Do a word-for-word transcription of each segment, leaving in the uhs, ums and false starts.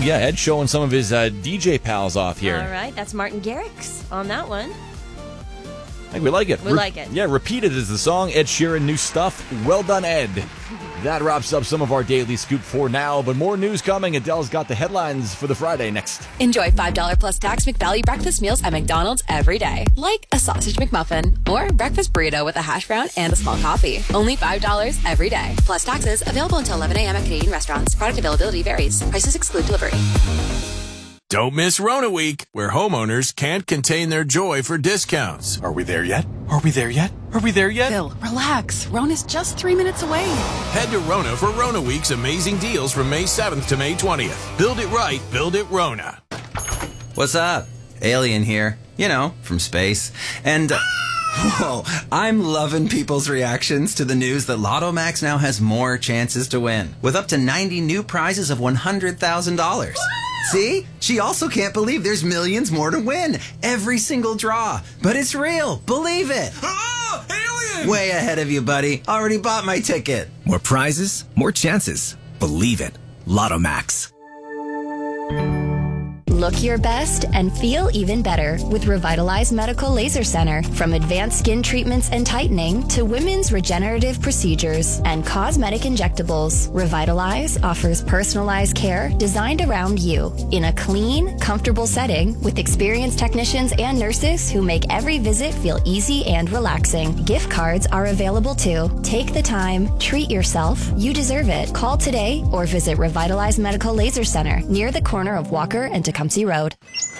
yeah, Ed showing some of his uh, D J pals off here. All right, that's Martin Garrix on that one. I think we like it. We Re- like it. Yeah, Repeated is the song. Ed Sheeran, new stuff. Well done, Ed. That wraps up some of our Daily Scoop for now, but more news coming. Adele's got the headlines for the Friday next. Enjoy five dollars plus tax McValue breakfast meals at McDonald's every day. Like a sausage McMuffin or breakfast burrito with a hash brown and a small coffee. Only five dollars every day. Plus taxes. Available until eleven a.m. at Canadian restaurants. Product availability varies. Prices exclude delivery. Don't miss Rona Week, where homeowners can't contain their joy for discounts. Are we there yet? Are we there yet? Are we there yet? Phil, relax. Rona's just three minutes away. Head to Rona for Rona Week's amazing deals from May seventh to May twentieth. Build it right, build it Rona. What's up? Alien here. You know, from space. And... Uh, whoa, I'm loving people's reactions to the news that Lotto Max now has more chances to win, with up to ninety new prizes of one hundred thousand dollars. See? She also can't believe there's millions more to win. Every single draw. But it's real. Believe it. Ah, alien! Way ahead of you, buddy. Already bought my ticket. More prizes, more chances. Believe it. Lotto Max. Look your best and feel even better with Revitalize Medical Laser Center. From advanced skin treatments and tightening to women's regenerative procedures and cosmetic injectables, Revitalize offers personalized care designed around you in a clean, comfortable setting with experienced technicians and nurses who make every visit feel easy and relaxing. Gift cards are available too. Take the time, treat yourself. You deserve it. Call today or visit Revitalize Medical Laser Center near the corner of Walker and Tecumseh Road.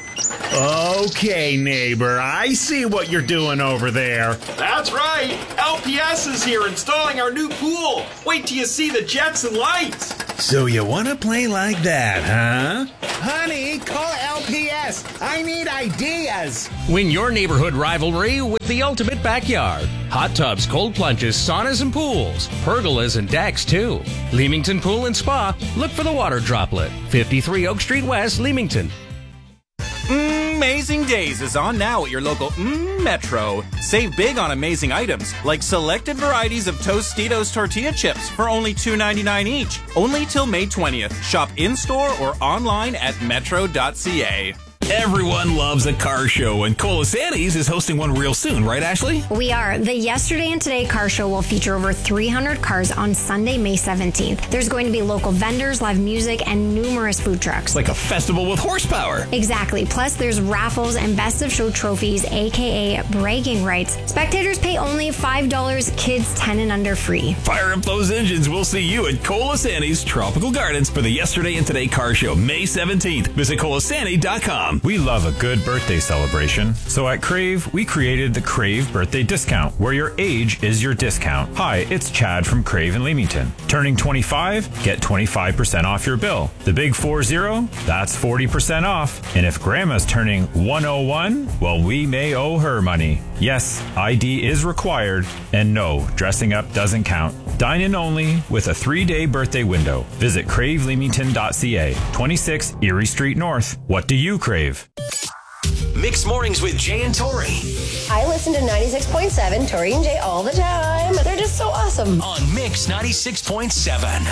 Okay, neighbor, I see what you're doing over there. That's right. L P S is here installing our new pool. Wait till you see the jets and lights. So you want to play like that, huh? Honey, call L P S. I need ideas. Win your neighborhood rivalry with the ultimate backyard. Hot tubs, cold plunges, saunas and pools. Pergolas and decks, too. Leamington Pool and Spa. Look for the water droplet. fifty-three Oak Street West, Leamington. Amazing Days is on now at your local mm, Metro. Save big on amazing items, like selected varieties of Tostitos tortilla chips for only two ninety-nine each. Only till May twentieth. Shop in-store or online at metro dot c a. Everyone loves a car show, and Colasantes is hosting one real soon, right, Ashley? We are. The Yesterday and Today car show will feature over three hundred cars on Sunday, May seventeenth. There's going to be local vendors, live music, and numerous food trucks. Like a festival with horsepower. Exactly. Plus, there's raffles and best of show trophies, aka bragging rights. Spectators pay only five dollars, kids ten and under free. Fire up those engines. We'll see you at Colasantes Tropical Gardens for the Yesterday and Today car show, May seventeenth. Visit Colasantes dot com. We love a good birthday celebration, so at Crave, we created the Crave Birthday Discount, where your age is your discount. Hi, it's Chad from Crave in Leamington. Turning twenty-five? Get twenty-five percent off your bill. The big four zero? That's forty percent off. And if Grandma's turning one oh one, well, we may owe her money. Yes, I D is required, and no, dressing up doesn't count. Dine in only with a three-day birthday window. Visit crave leamington dot c a, twenty-six Erie Street North. What do you crave? Mixed Mornings with Jay and Tori. I listen to ninety-six point seven, Tori and Jay all the time. They're just so awesome. On Mix ninety-six point seven.